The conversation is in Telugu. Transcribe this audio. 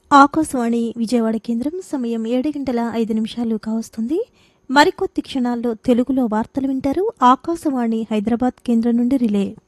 ఆకాశవాణి విజయవాడ కేంద్రం సమయం 7:05 కావస్తుంది. మరికొద్ది క్షణాల్లో తెలుగులో వార్తలు వింటారు. ఆకాశవాణి హైదరాబాద్ కేంద్రం నుండి రిలే.